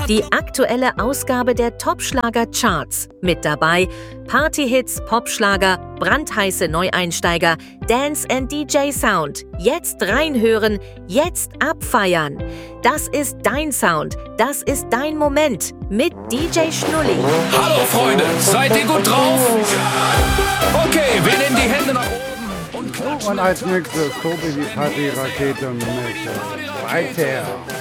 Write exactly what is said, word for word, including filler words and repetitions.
Die aktuelle Ausgabe der Top-Schlager-Charts. Mit dabei Partyhits, Popschlager, brandheiße Neueinsteiger, Dance and D J Sound. Jetzt reinhören, jetzt abfeiern. Das ist dein Sound, das ist dein Moment mit D J Schnulli. Hallo Freunde, seid ihr gut drauf? Okay, wir nehmen die Hände nach oben und klatschen. Und als nächstes Tobi die Partyrakete mit Weiter.